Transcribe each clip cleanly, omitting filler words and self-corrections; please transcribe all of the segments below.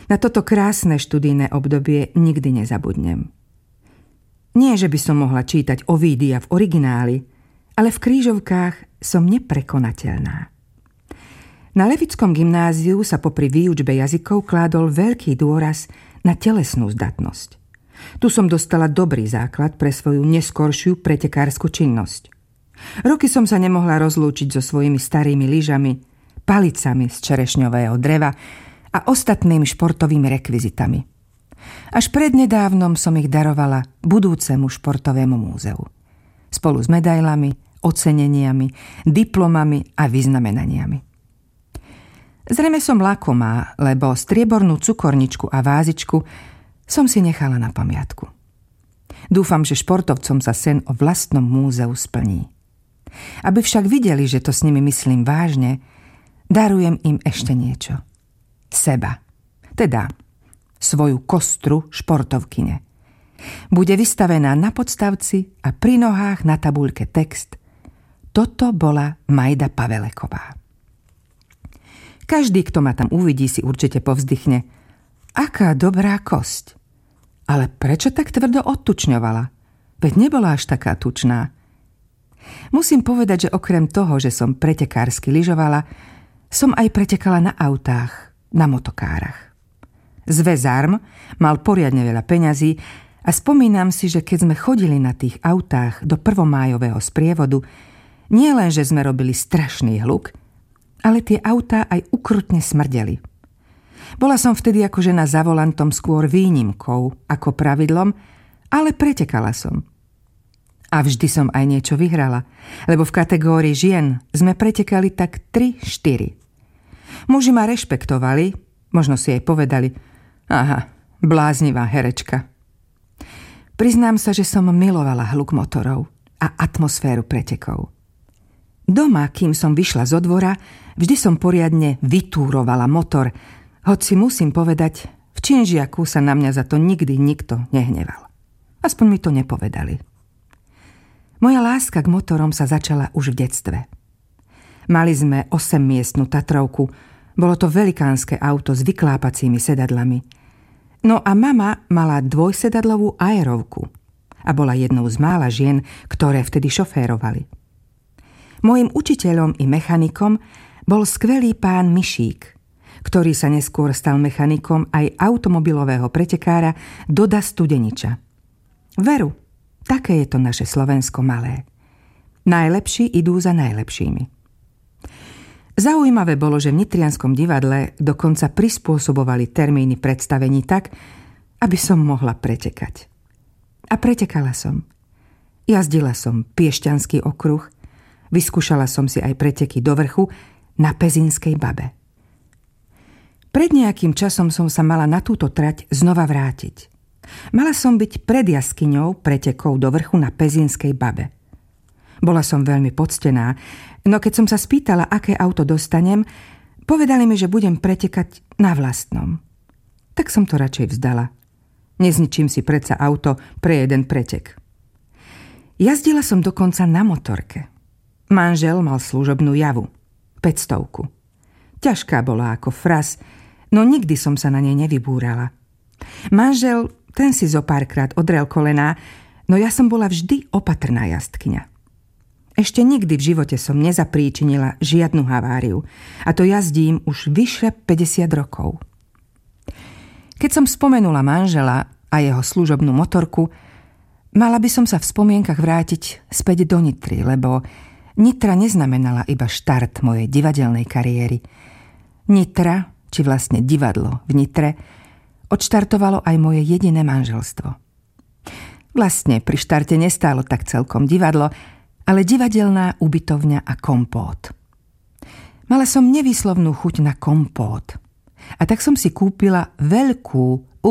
Na toto krásne študijné obdobie nikdy nezabudnem. Nie, že by som mohla čítať Ovídia v origináli, ale v krížovkách som neprekonateľná. Na Levickom gymnáziu sa popri výučbe jazykov kládol veľký dôraz na telesnú zdatnosť. Tu som dostala dobrý základ pre svoju neskoršiu pretekársku činnosť. Roky som sa nemohla rozlúčiť so svojimi starými lyžami, palicami z čerešňového dreva a ostatnými športovými rekvizitami. Až prednedávnom som ich darovala budúcemu športovému múzeu. Spolu s medailami, oceneniami, diplomami a vyznamenaniami. Zrejme som lakomá, lebo striebornú cukorničku a vázičku som si nechala na pamiatku. Dúfam, že športovcom sa sen o vlastnom múzeu splní. Aby však videli, že to s nimi myslím vážne, darujem im ešte niečo. Seba. Teda svoju kostru športovkyne. Bude vystavená na podstavci a pri nohách na tabuľke text: Toto bola Majda Paveleková. Každý, kto ma tam uvidí, si určite povzdychne: Aká dobrá kosť. Ale prečo tak tvrdo odtučňovala? Veď nebola až taká tučná. Musím povedať, že okrem toho, že som pretekársky lyžovala, som aj pretekala na autách, na motokárach. Zväz Arm mal poriadne veľa peňazí a spomínam si, že keď sme chodili na tých autách do prvomájového sprievodu, nie len, že sme robili strašný hluk, ale tie autá aj ukrutne smrdeli. Bola som vtedy ako žena za volantom skôr výnimkou ako pravidlom, ale pretekala som. A vždy som aj niečo vyhrala, lebo v kategórii žien sme pretekali tak 3-4. Muži ma rešpektovali, možno si aj povedali: Aha, bláznivá herečka. Priznám sa, že som milovala hluk motorov a atmosféru pretekov. Doma, kým som vyšla zo dvora, vždy som poriadne vytúrovala motor, hoci musím povedať, v činžiaku sa na mňa za to nikdy nikto nehneval. Aspoň mi to nepovedali. Moja láska k motorom sa začala už v detstve. Mali sme 8-miestnu Tatrovku, bolo to velikánske auto s vyklápacími sedadlami. No a mama mala dvojsedadlovú aerovku a bola jednou z mála žien, ktoré vtedy šoférovali. Mojím učiteľom i mechanikom bol skvelý pán Mišík, ktorý sa neskôr stal mechanikom aj automobilového pretekára Doda Studeniča. Veru, také je to naše Slovensko malé. Najlepší idú za najlepšími. Zaujímavé bolo, že v Nitrianskom divadle dokonca prispôsobovali termíny predstavení tak, aby som mohla pretekať. A pretekala som. Jazdila som Piešťanský okruh, vyskúšala som si aj preteky do vrchu na Pezínskej Babe. Pred nejakým časom som sa mala na túto trať znova vrátiť. Mala som byť pred jaskyňou pretekov do vrchu na Pezínskej Babe. Bola som veľmi poctená, no keď som sa spýtala, aké auto dostanem, povedali mi, že budem pretekať na vlastnom. Tak som to radšej vzdala. Nezničím si predsa auto pre jeden pretek. Jazdila som dokonca na motorke. Manžel mal služobnú Javu, 500. Ťažká bola ako fras, no nikdy som sa na nej nevybúrala. Manžel, ten si zo párkrát odrel kolená, no ja som bola vždy opatrná jazdkyňa. Ešte nikdy v živote som nezapríčinila žiadnu haváriu, a to jazdím už vyše 50 rokov. Keď som spomenula manžela a jeho služobnú motorku, mala by som sa v spomienkach vrátiť späť do Nitry, lebo Nitra neznamenala iba štart mojej divadelnej kariéry. Nitra, či vlastne divadlo v Nitre, odštartovalo aj moje jediné manželstvo. Vlastne pri štarte nestálo tak celkom divadlo, ale divadelná ubytovňa a kompót. Mala som nevýslovnú chuť na kompót. A tak som si kúpila veľkú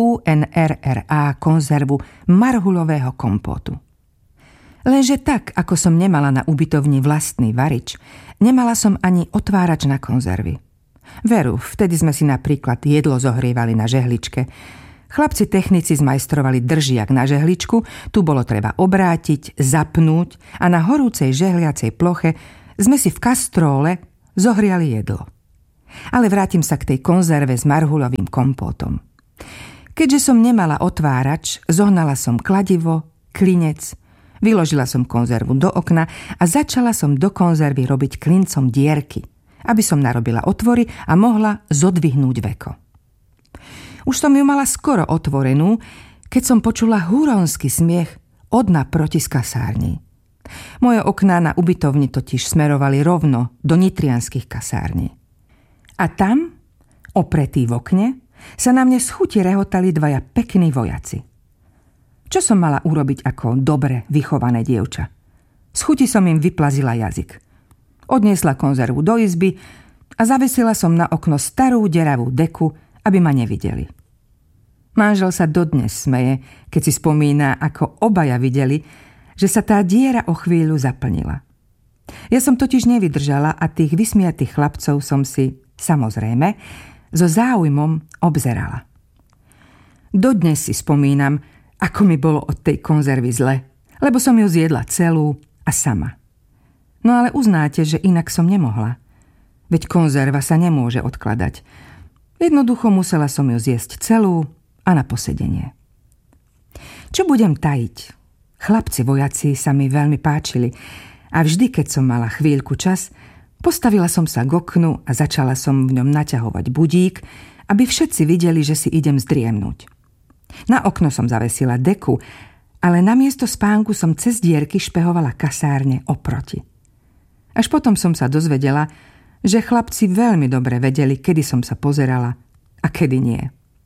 UNRRA konzervu marhulového kompótu. Lenže tak, ako som nemala na ubytovni vlastný varič, nemala som ani otvárač na konzervy. Veru, vtedy sme si napríklad jedlo zohrievali na žehličke. Chlapci technici zmajstrovali držiak na žehličku, tu bolo treba obrátiť, zapnúť a na horúcej žehliacej ploche sme si v kastróle zohriali jedlo. Ale vrátim sa k tej konzerve s marhuľovým kompótom. Keďže som nemala otvárač, zohnala som kladivo, klinec, vyložila som konzervu do okna a začala som do konzervy robiť klincom dierky, aby som narobila otvory a mohla zodvihnúť veko. Už som ju mala skoro otvorenú, keď som počula huronský smiech od naproti z kasární. Moje okná na ubytovni totiž smerovali rovno do nitrianskych kasární. A tam, opretí v okne, sa na mne z chuti rehotali dvaja pekní vojaci. Čo som mala urobiť ako dobre vychované dievča? Z chuti som im vyplazila jazyk. Odniesla konzervu do izby a zavesila som na okno starú deravú deku, aby ma nevideli. Manžel sa dodnes smeje, keď si spomína, ako obaja videli, že sa tá diera o chvíľu zaplnila. Ja som totiž nevydržala a tých vysmiatých chlapcov som si, samozrejme, so záujmom obzerala. Dodnes si spomínam, ako mi bolo od tej konzervy zle, lebo som ju zjedla celú a sama. No ale uznáte, že inak som nemohla. Veď konzerva sa nemôže odkladať. Jednoducho musela som ju zjesť celú a na posedenie. Čo budem tajiť? Chlapci vojaci sa mi veľmi páčili a vždy, keď som mala chvíľku čas, postavila som sa k oknu a začala som v ňom naťahovať budík, aby všetci videli, že si idem zdriemnúť. Na okno som zavesila deku, ale namiesto spánku som cez dierky špehovala kasárne oproti. Až potom som sa dozvedela, že chlapci veľmi dobre vedeli, kedy som sa pozerala a kedy nie.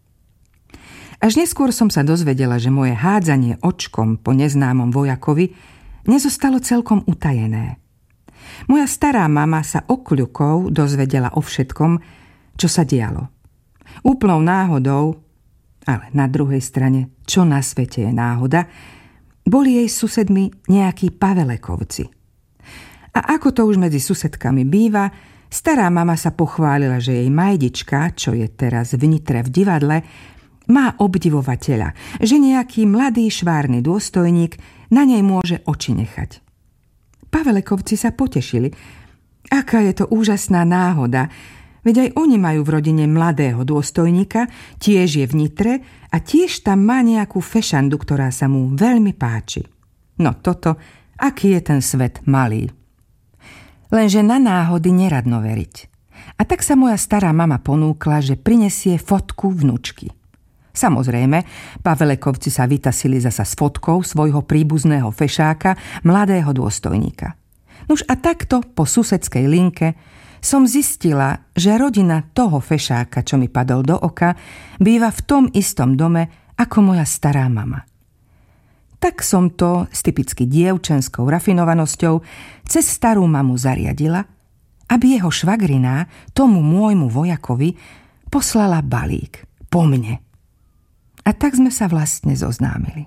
Až neskôr som sa dozvedela, že moje hádzanie očkom po neznámom vojakovi nezostalo celkom utajené. Moja stará mama sa okľukou dozvedela o všetkom, čo sa dialo. Úplnou náhodou, ale na druhej strane, čo na svete je náhoda, boli jej susedmi nejakí Pavelekovci. A ako to už medzi susedkami býva, stará mama sa pochválila, že jej majdička, čo je teraz v Nitre v divadle, má obdivovateľa, že nejaký mladý švárny dôstojník na nej môže oči nechať. Pavelekovci sa potešili. Aká je to úžasná náhoda, veď aj oni majú v rodine mladého dôstojníka, tiež je v Nitre a tiež tam má nejakú fešandu, ktorá sa mu veľmi páči. No toto, aký je ten svet malý. Lenže na náhody neradno veriť. A tak sa moja stará mama ponúkla, že prinesie fotku vnučky. Samozrejme, Pavelekovci sa vytasili zasa s fotkou svojho príbuzného fešáka, mladého dôstojníka. Nuž a takto po susedskej linke som zistila, že rodina toho fešáka, čo mi padol do oka, býva v tom istom dome ako moja stará mama. Tak som to s typicky dievčenskou rafinovanosťou cez starú mamu zariadila, aby jeho švagriná tomu môjmu vojakovi poslala balík po mne. A tak sme sa vlastne zoznámili.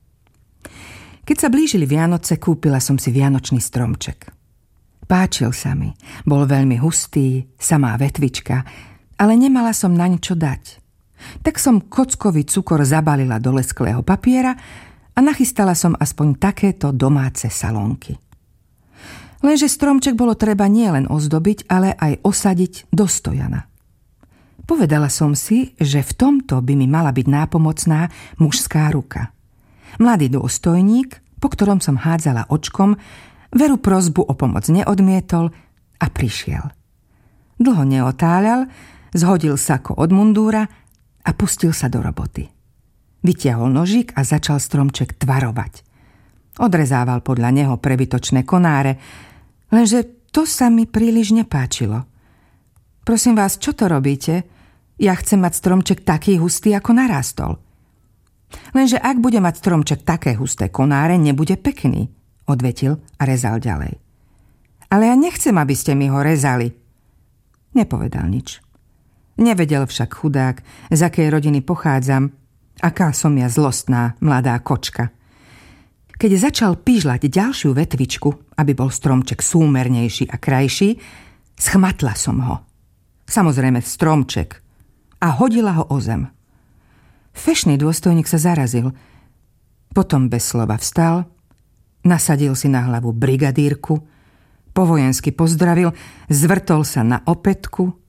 Keď sa blížili Vianoce, kúpila som si vianočný stromček. Páčil sa mi, bol veľmi hustý, samá vetvička, ale nemala som naň čo dať. Tak som kockový cukor zabalila do lesklého papiera a nachystala som aspoň takéto domáce salónky. Lenže stromček bolo treba nielen ozdobiť, ale aj osadiť do stojana. Povedala som si, že v tomto by mi mala byť nápomocná mužská ruka. Mladý dôstojník, po ktorom som hádzala očkom, veru prosbu o pomoc neodmietol a prišiel. Dlho neotáľal, zhodil sako od mundúra a pustil sa do roboty. Vytiahol nožík a začal stromček tvarovať. Odrezával podľa neho prebytočné konáre, lenže to sa mi príliš nepáčilo. Prosím vás, čo to robíte? Ja chcem mať stromček taký hustý, ako narástol. Lenže ak bude mať stromček také husté konáre, nebude pekný, odvetil a rezal ďalej. Ale ja nechcem, aby ste mi ho rezali. Nepovedal nič. Nevedel však chudák, z akej rodiny pochádzam, aká som ja zlostná mladá kočka. Keď začal pížľať ďalšiu vetvičku, aby bol stromček súmernejší a krajší, schmatla som ho. Samozrejme stromček. A hodila ho o zem. Fešný dôstojník sa zarazil. Potom bez slova vstal, nasadil si na hlavu brigadírku, po vojensky pozdravil, zvrtol sa na opätku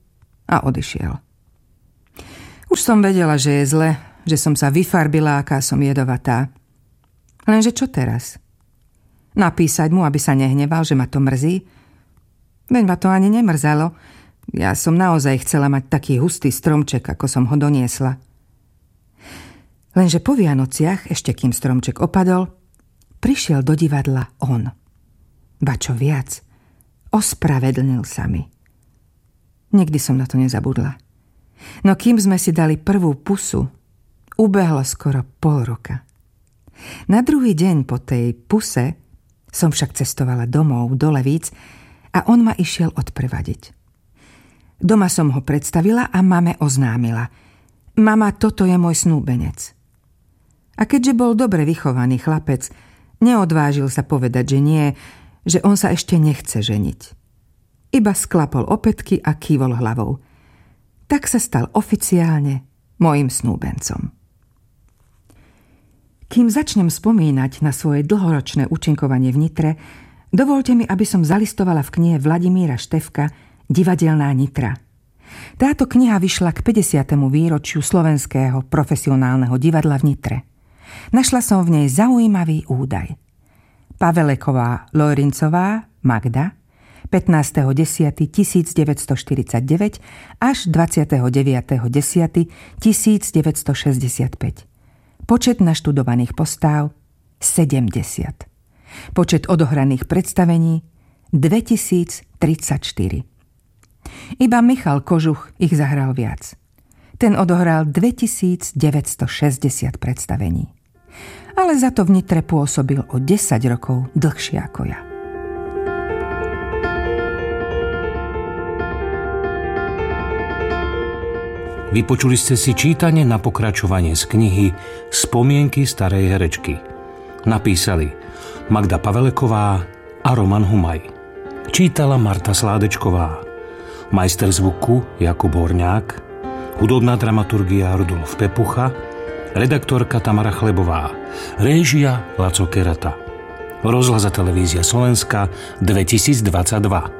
a odišiel. Už som vedela, že je zle, že som sa vyfarbila, aká som jedovatá. Lenže čo teraz? Napísať mu, aby sa nehneval, že ma to mrzí? Veď ma to ani nemrzalo. Ja som naozaj chcela mať taký hustý stromček, ako som ho doniesla. Lenže po Vianociach, ešte kým stromček opadol, prišiel do divadla on. Ba čo viac, ospravedlnil sa mi. Nikdy som na to nezabudla. No kým sme si dali prvú pusu, ubehlo skoro pol roka. Na druhý deň po tej puse som však cestovala domov do Levíc a on ma išiel odprevadiť. Doma som ho predstavila a mame oznámila. Mama, toto je môj snúbenec. A keďže bol dobre vychovaný chlapec, neodvážil sa povedať, že nie, že on sa ešte nechce ženiť. Iba sklapol opätky a kývol hlavou. Tak sa stal oficiálne mojím snúbencom. Kým začnem spomínať na svoje dlhoročné účinkovanie v Nitre, dovoľte mi, aby som zalistovala v knihe Vladimíra Štefka Divadelná Nitra. Táto kniha vyšla k 50. výročiu slovenského profesionálneho divadla v Nitre. Našla som v nej zaujímavý údaj. Paveleková Lojrincová Magda 15.10.1949 až 29.10.1965. Počet naštudovaných postáv 70. Počet odohraných predstavení 2034. Iba Michal Kožuch ich zahral viac. Ten odohral 2960 predstavení. Ale za to v Nitre pôsobil o 10 rokov dlhšie ako ja. Vypočuli ste si čítanie na pokračovanie z knihy Spomienky starej herečky. Napísali Magda Paveleková a Roman Humaj. Čítala Marta Sládečková. Majster zvuku Jakub Horňák. Hudobná dramaturgia Rudolf Pepucha. Redaktorka Tamara Chlebová. Réžia Laco Kerata. Rozhlas a televízia Slovenska 2022.